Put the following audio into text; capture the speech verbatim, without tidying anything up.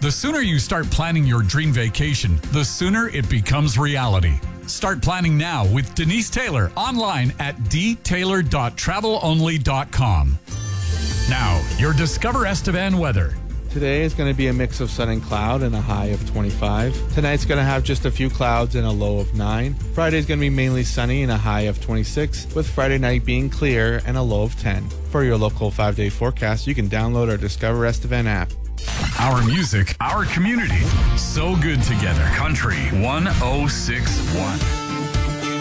The sooner you start planning your dream vacation, the sooner it becomes reality. Start planning now with Denise Taylor online at d taylor dot travel only dot com. Now, your Discover Estevan weather. Today is going to be a mix of sun and cloud and a high of twenty-five. Tonight's going to have just a few clouds and a low of nine. Friday's going to be mainly sunny and a high of twenty-six, with Friday night being clear and a low of ten. For your local five-day forecast, you can download our Discover Estevan app. Our music, our community. So good together. Country one oh six point one.